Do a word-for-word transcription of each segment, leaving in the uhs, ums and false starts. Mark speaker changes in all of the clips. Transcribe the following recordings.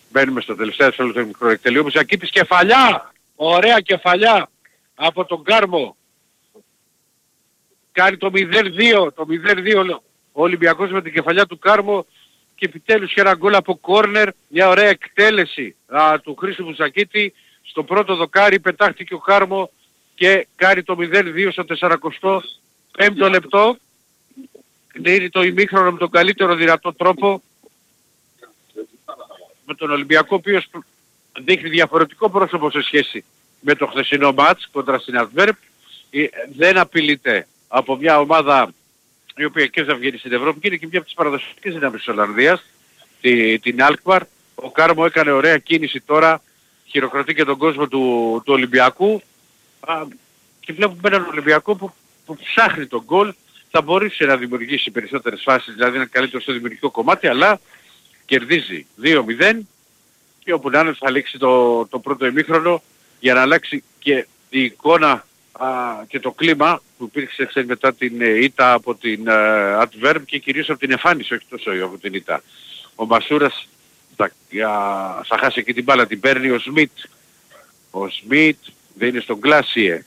Speaker 1: Μπαίνουμε στο τελευταίο δευτερόλεπτο του μικροεκτελείου. Μουζακίτης κεφαλιά! Ωραία κεφαλιά από τον Κάρμο. Κάνει το μηδέν δύο. Το μηδέν δύο ο Ολυμπιακός με την κεφαλιά του Κάρμο. Και επιτέλους και ένα γκολ από κόρνερ. Μια ωραία εκτέλεση α, του Χρήστου Μουζακίτη. Στο πρώτο δοκάρι πετάχτηκε ο Κάρμο και κάνει το μηδέν δύο στο σαρανταπέμπτο λεπτό. Κλείνει το ημίχρονο με τον καλύτερο δυνατό τρόπο. Με τον Ολυμπιακό, ο οποίος δείχνει διαφορετικό πρόσωπο σε σχέση με το χθεσινό μάτς κοντρα στην Αντβέρπ. Δεν απειλείται από μια ομάδα η οποία και θα βγαίνει στην Ευρώπη και είναι και μια από τις παραδοσιακές δυνάμεις της Ολλανδίας, τη, την Alkmaar. Ο Κάρμο έκανε ωραία κίνηση τώρα, χειροκροτεί και τον κόσμο του, του Ολυμπιακού α, και βλέπουμε έναν Ολυμπιακό που, που ψάχνει τον γκολ. Θα μπορούσε να δημιουργήσει περισσότερες φάσεις, δηλαδή να είναι καλύτερο στο δημιουργικό κομμάτι, αλλά κερδίζει δύο μηδέν και όπου να είναι θα λήξει το, το πρώτο ημίχρονο για να αλλάξει και η εικόνα α, και το κλίμα που υπήρξε ξέρει, μετά την ε, ήττα από την ε, Αντβέρπ και κυρίως από την εμφάνιση, όχι τόσο από την ήττα. Ο Μασούρας θα, α, θα χάσει εκεί την μπάλα, την παίρνει ο Σμιτ. Ο Σμιτ δεν είναι στον Κλάσιε.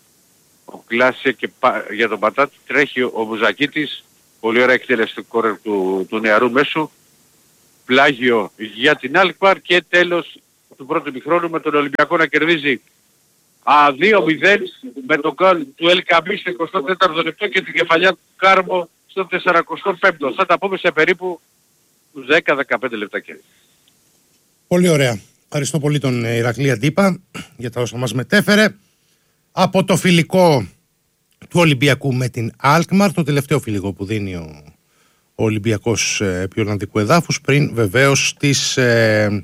Speaker 1: Ο Κλάσιε και πα, για τον Πατάτ τρέχει ο Μουζακίτης. Πολύ ωραία εκτέλεση του κόρερ του, του νεαρού μέσου. Πλάγιο για την Alkmaar και τέλος του πρώτου ημιχρόνου με τον Ολυμπιακό να κερδίζει α, δύο μηδέν με τον γκολ του Ελκαμπή στο εικοστό τέταρτο λεπτό και την κεφαλιά του Κάρμο στο σαρανταπέμπτο. Θα τα πούμε σε περίπου δέκα με δεκαπέντε λεπτάκια.
Speaker 2: Πολύ ωραία. Ευχαριστώ πολύ τον Ηρακλή Αντίπα για τα όσα μας μετέφερε. Από το φιλικό του Ολυμπιακού με την Alkmaar, το τελευταίο φιλικό που δίνει ο, ο Ολυμπιακός ε, επί Ολλανδικού εδάφους, πριν βεβαίως τις ε,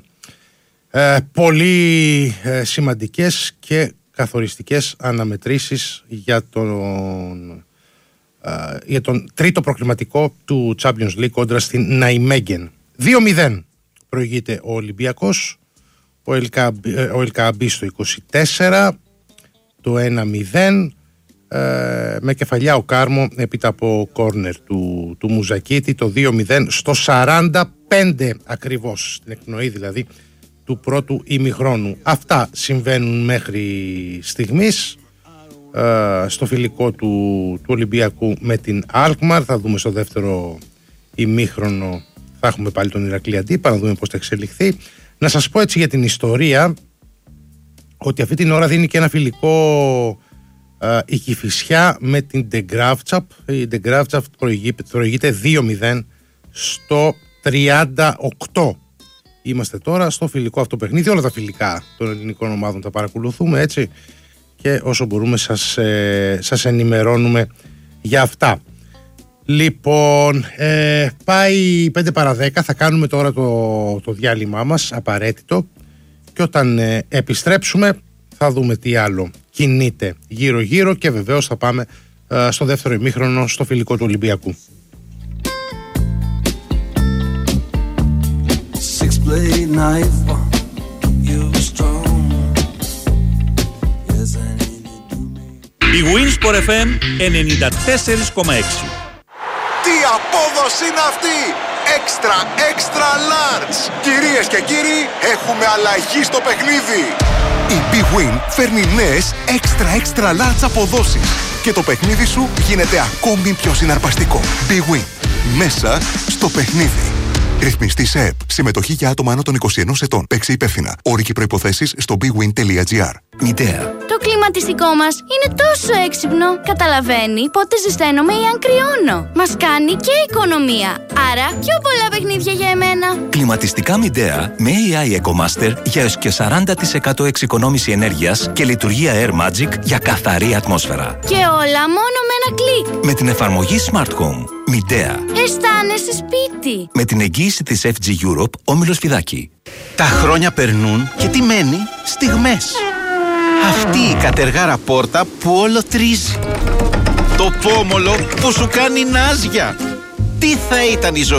Speaker 2: ε, πολύ ε, σημαντικές και καθοριστικές αναμετρήσεις για τον, ε, για τον τρίτο προκριματικό του Champions League κόντρα στην Ναϊμέγγεν. δύο μηδέν προηγείται ο Ολυμπιακός, ο Ελκαμπή στο είκοσι τέσσερα, το ένα μηδέν ε, με κεφαλιά ο Κάρμο έπειτα από κόρνερ του, του Μουζακίτη, το δύο μηδέν στο σαράντα πέντε ακριβώς, στην εκπνοή δηλαδή του πρώτου ημιχρόνου. Αυτά συμβαίνουν μέχρι στιγμής ε, στο φιλικό του, του Ολυμπιακού με την Alkmaar. Θα δούμε στο δεύτερο ημίχρονο, θα έχουμε πάλι τον Ηρακλή Αντίπα, να δούμε πώς θα εξελιχθεί. Να σας πω έτσι για την ιστορία ότι αυτή την ώρα δίνει και ένα φιλικό ε, η Κηφισιά με την De Graafschap. Η De Graafschap προηγείται, προηγείται δύο μηδέν στο τριάντα οκτώ. Είμαστε τώρα στο φιλικό αυτό παιχνίδι. Όλα τα φιλικά των ελληνικών ομάδων τα παρακολουθούμε έτσι και όσο μπορούμε σας, ε, σας ενημερώνουμε για αυτά. Λοιπόν, ε, πάει πέντε παρά δέκα, θα κάνουμε τώρα το, το διάλειμμά μας, απαραίτητο, και όταν ε, επιστρέψουμε θα δούμε τι άλλο κινείται γύρω γύρω και βεβαίως θα πάμε ε, στο δεύτερο ημίχρονο στο φιλικό του Ολυμπιακού.
Speaker 3: Η Winsport εφ εμ ενενήντα τέσσερα κόμμα έξι.
Speaker 4: Τι απόδοση είναι αυτή! Extra, extra large! Κυρίες και κύριοι, έχουμε αλλαγή στο παιχνίδι! Η Big Win φέρνει νέες extra, extra large αποδόσεις και το παιχνίδι σου γίνεται ακόμη πιο συναρπαστικό. Big Win. Μέσα στο παιχνίδι. Ρυθμιστή σε ΕΠ. Συμμετοχή για άτομα άνω των είκοσι ενός ετών. Παίξε υπεύθυνα. Όροι και προϋποθέσεις στο big win τελεία gr. Μητέα.
Speaker 5: Το κλιματιστικό μας είναι τόσο έξυπνο. Καταλαβαίνει πότε ζεσταίνομαι ή αν κρυώνω. Μας κάνει και οικονομία. Άρα πιο πολλά παιχνίδια για εμένα.
Speaker 6: Κλιματιστικά Μητέα με έι άι EcoMaster για έως και σαράντα τοις εκατό εξοικονόμηση ενέργειας και λειτουργία Air Magic για καθαρή ατμόσφαιρα.
Speaker 5: Και όλα μόνο με ένα κλικ.
Speaker 6: Με την εφαρμογή Smart Home. Μητέα.
Speaker 5: Αισθάνεσαι σπίτι.
Speaker 6: Με την εγγύηση της εφ τζι Europe, Όμιλος Φιδάκη.
Speaker 7: Τα χρόνια περνούν και τι μένει? Στιγμές. Αυτή η κατεργάρα πόρτα που όλο τρίζει. Το πόμολο που σου κάνει νάζια. Τι θα ήταν η ζωή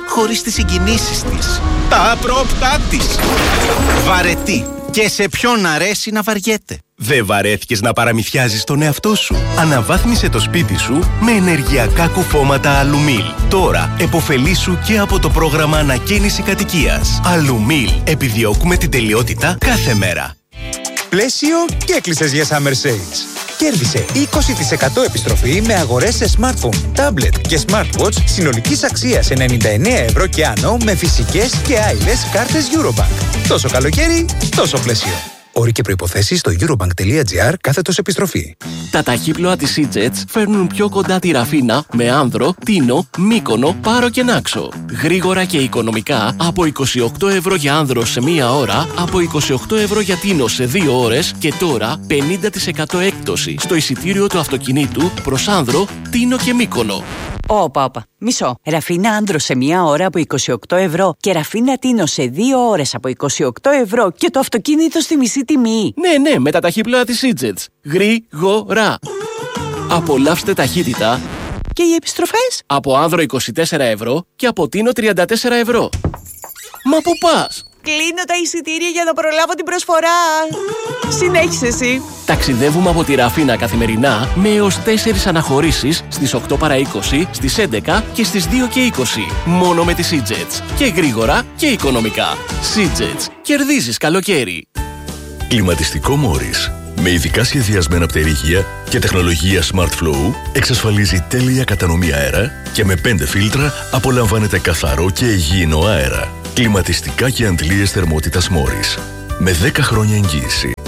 Speaker 7: χωρίς τις συγκινήσεις της, τα απρόπτά της. Βαρετή. Και σε ποιον αρέσει να βαριέται.
Speaker 8: Δεν βαρέθηκες να παραμυθιάζεις τον εαυτό σου? Αναβάθμισε το σπίτι σου με ενεργειακά κουφώματα Αλουμίλ. Τώρα επωφελήσου και από το πρόγραμμα ανακαίνιση κατοικίας. Αλουμίλ. Επιδιώκουμε την τελειότητα κάθε μέρα.
Speaker 9: Πλαίσιο και έκλεισες για Summer Sales. Κέρδισε είκοσι τοις εκατό επιστροφή με αγορές σε smartphone, tablet και smartwatch συνολικής αξίας ενενήντα εννέα ευρώ και άνω με φυσικές και άειλες κάρτες Eurobank. Τόσο καλοκαίρι, τόσο πλαίσιο. Όροι και προϋποθέσεις στο eurobank.gr κάθετος επιστροφή.
Speaker 10: Τα ταχύπλοα της Seajets φέρνουν πιο κοντά τη Ραφίνα με Άνδρο, Τίνο, Μύκονο, Πάρο και Νάξο. Γρήγορα και οικονομικά από είκοσι οκτώ ευρώ για Άνδρο σε μία ώρα, από είκοσι οκτώ ευρώ για Τίνο σε δύο ώρες και τώρα πενήντα τοις εκατό έκπτωση στο εισιτήριο του αυτοκινήτου προς Άνδρο, Τίνο και Μύκονο.
Speaker 11: Όπα, όπα. Μισό. Ραφίνα Άνδρο σε μία ώρα από είκοσι οκτώ ευρώ και Ραφίνα Τίνο σε δύο ώρες από είκοσι οκτώ ευρώ και το αυτοκίνητο στη μισή τιμή.
Speaker 10: Ναι, ναι, με τα ταχύπλοα της Seajets. Γρήγορα. Απολαύστε ταχύτητα.
Speaker 11: Και οι επιστροφές?
Speaker 10: Από Άνδρο είκοσι τέσσερα ευρώ και από Τίνο τριάντα τέσσερα ευρώ. Μα πού πας?
Speaker 11: Κλείνω τα εισιτήρια για να προλάβω την προσφορά. Συνέχισε εσύ.
Speaker 10: Ταξιδεύουμε από τη Ραφίνα καθημερινά με έως τέσσερις αναχωρήσεις στις οκτώ παρά είκοσι, στις έντεκα και στις δύο και είκοσι. Μόνο με τη Seajets. Και γρήγορα και οικονομικά. Seajets. Κερδίζεις καλοκαίρι.
Speaker 12: Κλιματιστικό Μόρις. Με ειδικά σχεδιασμένα πτερίγια και τεχνολογία Smart Flow εξασφαλίζει τέλεια κατανομή αέρα και με πέντε φίλτρα απολαμβάνετε καθαρό και υγιεινό αέρα. Κλιματιστικά και αντλίες θερμότητας Μόρις. Με δέκα χρόνια εγγύηση.